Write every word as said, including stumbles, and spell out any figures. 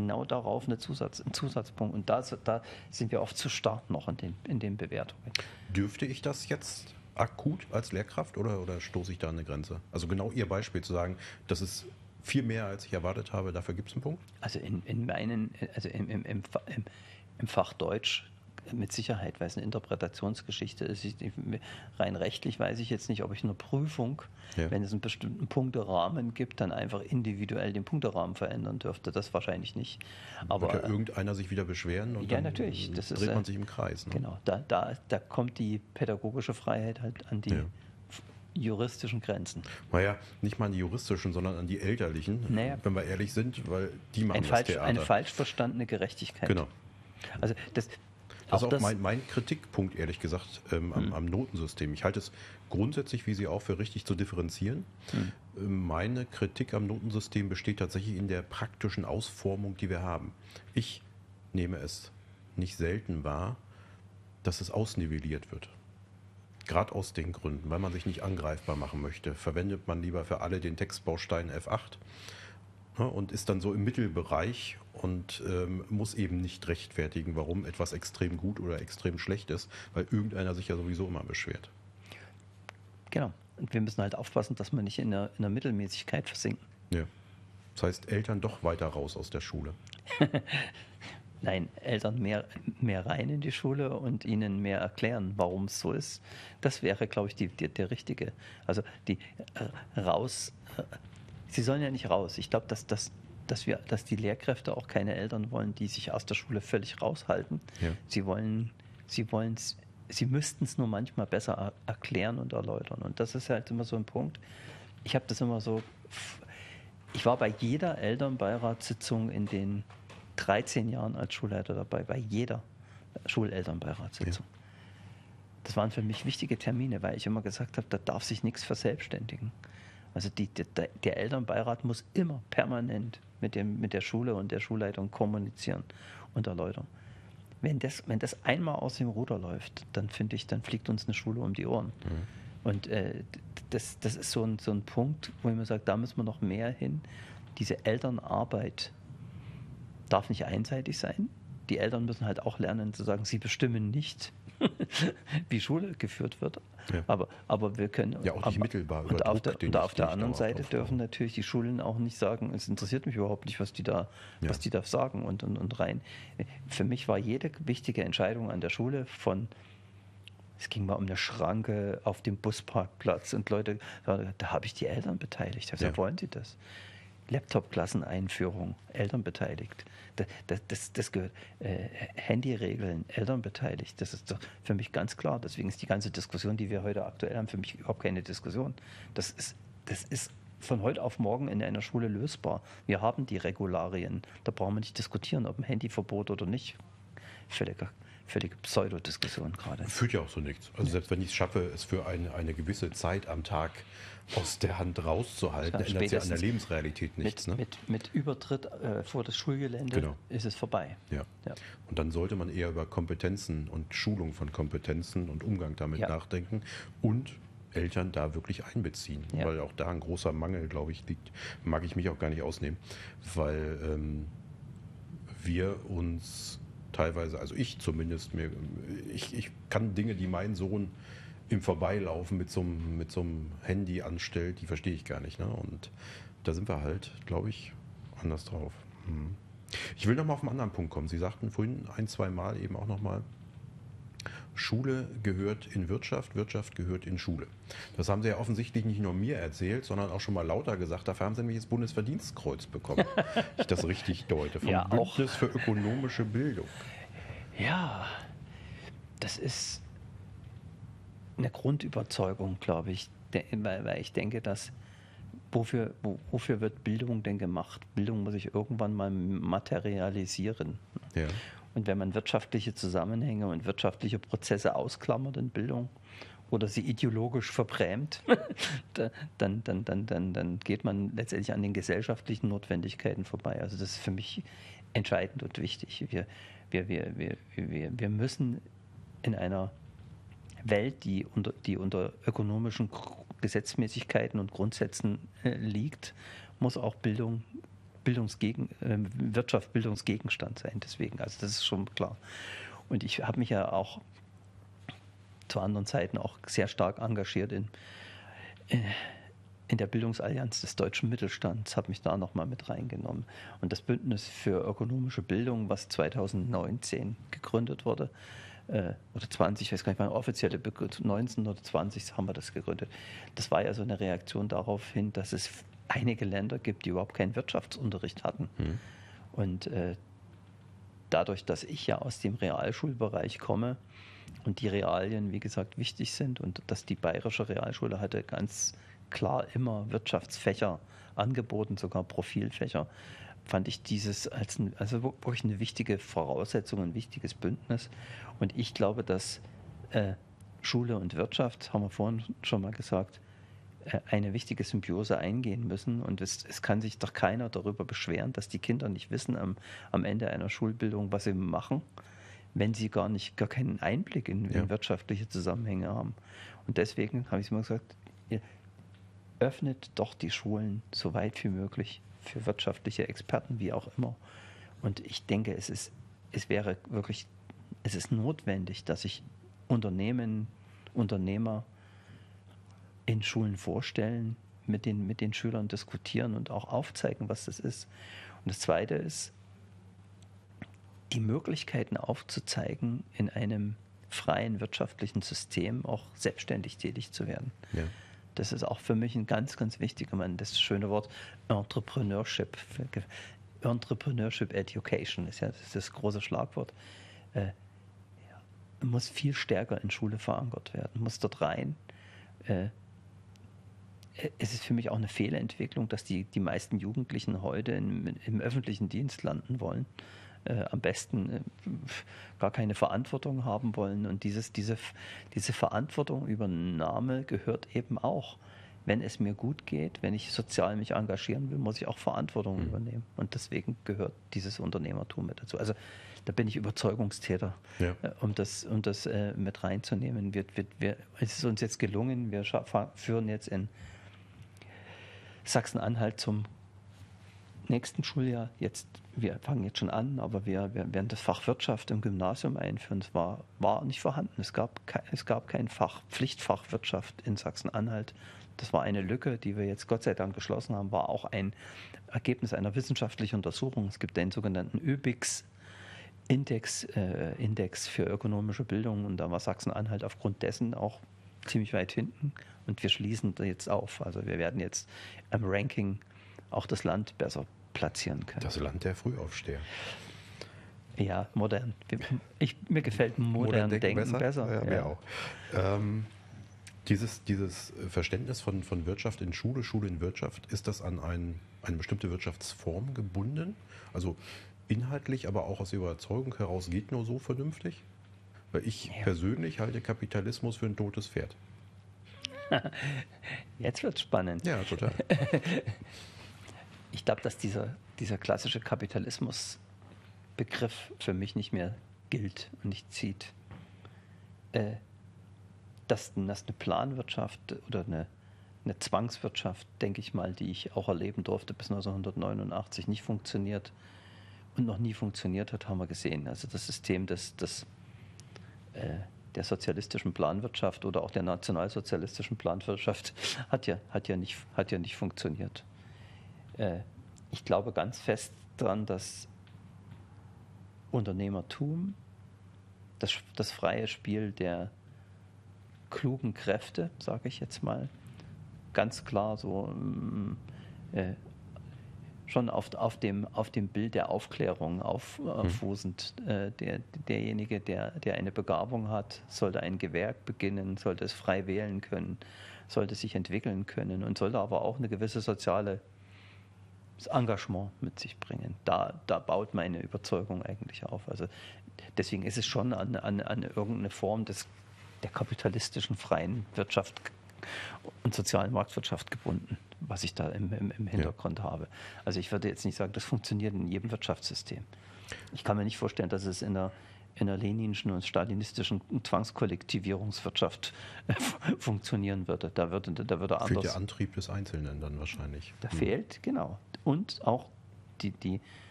genau darauf eine Zusatz, einen Zusatzpunkt. Und da, da sind wir oft zu stark noch in den, in den Bewertungen. Dürfte ich das jetzt akut als Lehrkraft oder, oder stoße ich da an eine Grenze? Also genau Ihr Beispiel zu sagen, das ist viel mehr, als ich erwartet habe, dafür gibt es einen Punkt? Also in, in meinen, also im, im, im, im, im Fach Deutsch mit Sicherheit, weil es eine Interpretationsgeschichte ist. Ich, rein rechtlich weiß ich jetzt nicht, ob ich eine Prüfung, ja. wenn es einen bestimmten Punkterahmen gibt, dann einfach individuell den Punkterahmen verändern dürfte. Das wahrscheinlich nicht. Aber wird ja irgendeiner sich wieder beschweren und ja, dann natürlich. Das dreht ist, man sich im Kreis. Ne? Genau, da, da, da kommt die pädagogische Freiheit halt an die ja. juristischen Grenzen. Naja, nicht mal an die juristischen, sondern an die elterlichen, naja. wenn wir ehrlich sind, weil die machen ein das falsch, Theater. Eine falsch verstandene Gerechtigkeit. Genau. Also das, das ist auch, auch mein, mein Kritikpunkt, ehrlich gesagt, ähm, am, am Notensystem. Ich halte es grundsätzlich, wie Sie auch, für richtig zu differenzieren. Mhm. Meine Kritik am Notensystem besteht tatsächlich in der praktischen Ausformung, die wir haben. Ich nehme es nicht selten wahr, dass es ausnivelliert wird. Gerade aus den Gründen, weil man sich nicht angreifbar machen möchte, verwendet man lieber für alle den Textbaustein F acht und ist dann so im Mittelbereich und ähm, muss eben nicht rechtfertigen, warum etwas extrem gut oder extrem schlecht ist, weil irgendeiner sich ja sowieso immer beschwert. Genau. Und wir müssen halt aufpassen, dass wir nicht in der, in der Mittelmäßigkeit versinken. Ja. Das heißt, Eltern doch weiter raus aus der Schule. Nein, Eltern mehr, mehr rein in die Schule und ihnen mehr erklären, warum es so ist. Das wäre, glaube ich, die, die, der richtige. Also die äh, raus, äh, sie sollen ja nicht raus. Ich glaube, dass, dass, dass, wir, dass die Lehrkräfte auch keine Eltern wollen, die sich aus der Schule völlig raushalten. Ja. Sie wollen, sie wollen's, sie müssten es nur manchmal besser erklären und erläutern. Und das ist halt immer so ein Punkt. Ich habe das immer so, ich war bei jeder Elternbeiratssitzung in den dreizehn Jahren als Schulleiter dabei, bei jeder Schulelternbeiratssitzung. Ja. Das waren für mich wichtige Termine, weil ich immer gesagt habe, da darf sich nichts verselbstständigen. Also die, der, der Elternbeirat muss immer permanent mit, dem, mit der Schule und der Schulleitung kommunizieren und erläutern. Wenn das, wenn das einmal aus dem Ruder läuft, dann finde ich, dann fliegt uns eine Schule um die Ohren. Mhm. Und äh, das, das ist so ein, so ein Punkt, wo ich mir sage, da müssen wir noch mehr hin. Diese Elternarbeit darf nicht einseitig sein. Die Eltern müssen halt auch lernen zu sagen, sie bestimmen nicht, wie Schule geführt wird. Ja. Aber, aber wir können... Ja, auch nicht aber, mittelbar über Und Druck, auf der, den und auf ich, der anderen Seite dürfen natürlich die Schulen auch nicht sagen, es interessiert mich überhaupt nicht, was die da, ja. was die da sagen und, und, und rein. Für mich war jede wichtige Entscheidung an der Schule von... Es ging mal um eine Schranke auf dem Busparkplatz und Leute, da habe ich die Eltern beteiligt. Also ja. wollen sie das? Laptop-Klasseneinführung, Eltern beteiligt. Das, das, das, das gehört äh, Handyregeln, Eltern beteiligt. Das ist doch für mich ganz klar. Deswegen ist die ganze Diskussion, die wir heute aktuell haben, für mich überhaupt keine Diskussion. Das ist, das ist von heute auf morgen in einer Schule lösbar. Wir haben die Regularien. Da brauchen wir nicht diskutieren, ob ein Handyverbot oder nicht. Völliger Völlige Pseudodiskussion gerade. Führt ja auch so nichts. Also selbst wenn ich es schaffe, es für eine, eine gewisse Zeit am Tag aus der Hand rauszuhalten, ändert es ja an der Lebensrealität nichts. Mit, ne? mit, mit Übertritt äh, vor das Schulgelände genau. ist es vorbei. Ja. ja. Und dann sollte man eher über Kompetenzen und Schulung von Kompetenzen und Umgang damit ja. nachdenken und Eltern da wirklich einbeziehen. Ja. Weil auch da ein großer Mangel, glaube ich, liegt. Mag ich mich auch gar nicht ausnehmen. Weil ähm, wir uns... teilweise, also ich zumindest, mir, ich, ich kann Dinge, die mein Sohn im Vorbeilaufen mit so einem, mit so einem Handy anstellt, die verstehe ich gar nicht. Ne? Und da sind wir halt, glaube ich, anders drauf. Hm. Ich will nochmal auf einen anderen Punkt kommen. Sie sagten vorhin ein, zwei Mal eben auch nochmal, Schule gehört in Wirtschaft, Wirtschaft gehört in Schule. Das haben Sie ja offensichtlich nicht nur mir erzählt, sondern auch schon mal lauter gesagt. Dafür haben Sie nämlich das Bundesverdienstkreuz bekommen, wenn ich das richtig deute, vom ja, Bündnis für ökonomische Bildung. Ja, das ist eine Grundüberzeugung, glaube ich, weil ich denke, dass wofür, wofür wird Bildung denn gemacht? Bildung muss sich irgendwann mal materialisieren. Ja. Und wenn man wirtschaftliche Zusammenhänge und wirtschaftliche Prozesse ausklammert in Bildung oder sie ideologisch verbrämt, dann, dann, dann, dann, dann geht man letztendlich an den gesellschaftlichen Notwendigkeiten vorbei. Also das ist für mich entscheidend und wichtig. Wir, wir, wir, wir, wir, wir müssen in einer Welt, die unter, die unter ökonomischen Gesetzmäßigkeiten und Grundsätzen äh, liegt, muss auch Bildung Bildungsgegen, äh, Wirtschaft Bildungsgegenstand sein. Deswegen, also das ist schon klar. Und ich habe mich ja auch zu anderen Zeiten auch sehr stark engagiert in, in der Bildungsallianz des deutschen Mittelstands, habe mich da nochmal mit reingenommen. Und das Bündnis für ökonomische Bildung, was zweitausendneunzehn gegründet wurde, äh, oder zwanzig, ich weiß gar nicht, wann offizielle Begriff, neunzehn oder zwanzig haben wir das gegründet. Das war ja so eine Reaktion darauf hin, dass es einige Länder gibt, die überhaupt keinen Wirtschaftsunterricht hatten. Mhm. Und äh, dadurch, dass ich ja aus dem Realschulbereich komme und die Realien, wie gesagt, wichtig sind und dass die Bayerische Realschule hatte ganz klar immer Wirtschaftsfächer angeboten, sogar Profilfächer, fand ich dieses als ein, also wirklich eine wichtige Voraussetzung, ein wichtiges Bündnis. Und ich glaube, dass äh, Schule und Wirtschaft, haben wir vorhin schon mal gesagt, äh, eine wichtige Symbiose eingehen müssen. Und es, es kann sich doch keiner darüber beschweren, dass die Kinder nicht wissen am, am Ende einer Schulbildung, was sie machen, wenn sie gar nicht, gar keinen Einblick in, ja. in wirtschaftliche Zusammenhänge haben. Und deswegen habe ich immer gesagt, ihr öffnet doch die Schulen so weit wie möglich für wirtschaftliche Experten, wie auch immer. Und ich denke, es ist, es wäre wirklich, es ist notwendig, dass sich Unternehmen, Unternehmer in Schulen vorstellen, mit den, mit den Schülern diskutieren und auch aufzeigen, was das ist. Und das Zweite ist, die Möglichkeiten aufzuzeigen, in einem freien wirtschaftlichen System auch selbstständig tätig zu werden. Ja. Das ist auch für mich ein ganz, ganz wichtiger Mann. Das schöne Wort Entrepreneurship. Entrepreneurship Education ist ja das, ist das große Schlagwort. Äh, ja, muss viel stärker in Schule verankert werden, muss dort rein. Äh, es ist für mich auch eine Fehlentwicklung, dass die, die meisten Jugendlichen heute in, im öffentlichen Dienst landen wollen. Äh, am besten äh, gar keine Verantwortung haben wollen. Und dieses, diese, diese Verantwortung Übernahme gehört eben auch. Wenn es mir gut geht, wenn ich sozial mich engagieren will, muss ich auch Verantwortung mhm. übernehmen. Und deswegen gehört dieses Unternehmertum mit dazu. Also da bin ich Überzeugungstäter, ja. äh, um das, um das äh, mit reinzunehmen. Wir, wir, wir, es ist uns jetzt gelungen, wir führen jetzt in Sachsen-Anhalt zum nächsten Schuljahr, jetzt, wir fangen jetzt schon an, aber wir, wir werden das Fach Wirtschaft im Gymnasium einführen. Es war, war nicht vorhanden. Es gab, kein, es gab kein Fach, Pflichtfach Wirtschaft in Sachsen-Anhalt. Das war eine Lücke, die wir jetzt Gott sei Dank geschlossen haben, war auch ein Ergebnis einer wissenschaftlichen Untersuchung. Es gibt den sogenannten ÖBIX, Index, äh, Index für ökonomische Bildung, und da war Sachsen-Anhalt aufgrund dessen auch ziemlich weit hinten, und wir schließen jetzt auf. Also wir werden jetzt am Ranking auch das Land besser platzieren können. Das Land der Frühaufsteher. Ja, modern. Ich, mir gefällt modern, modern Denken, Denken besser. besser. Ja, mir ja. auch. Ähm, dieses, dieses Verständnis von, von Wirtschaft in Schule, Schule in Wirtschaft, ist das an ein, eine bestimmte Wirtschaftsform gebunden? Also inhaltlich, aber auch aus Überzeugung heraus geht nur so vernünftig? Weil ich ja. persönlich halte Kapitalismus für ein totes Pferd. Jetzt wird es spannend. Ja, total. Ich glaube, dass dieser, dieser klassische Kapitalismus-Begriff für mich nicht mehr gilt und nicht zieht. Äh, dass, dass eine Planwirtschaft oder eine, eine Zwangswirtschaft, denke ich mal, die ich auch erleben durfte bis neunzehnhundertneunundachtzig, nicht funktioniert und noch nie funktioniert hat, haben wir gesehen. Also das System des, des, äh, der sozialistischen Planwirtschaft oder auch der nationalsozialistischen Planwirtschaft hat ja, hat ja, nicht, hat ja nicht funktioniert. Äh, ich glaube ganz fest daran, dass Unternehmertum, das, das freie Spiel der klugen Kräfte, sage ich jetzt mal, ganz klar so äh, schon auf, auf, dem, auf dem Bild der Aufklärung auffußend. Äh, der, derjenige, der, der eine Begabung hat, sollte ein Gewerk beginnen, sollte es frei wählen können, sollte sich entwickeln können und sollte aber auch eine gewisse soziale Engagement mit sich bringen. Da, da baut meine Überzeugung eigentlich auf. Also deswegen ist es schon an, an, an irgendeine Form des, der kapitalistischen freien Wirtschaft und sozialen Marktwirtschaft gebunden, was ich da im, im, im Hintergrund ja. habe. Also ich würde jetzt nicht sagen, das funktioniert in jedem Wirtschaftssystem. Ich kann mir nicht vorstellen, dass es in der, in der leninischen und stalinistischen Zwangskollektivierungswirtschaft funktionieren würde. Da würde, da würde anders... Fehlt der Antrieb des Einzelnen dann wahrscheinlich. Da hm. fehlt, genau. Und auch die, die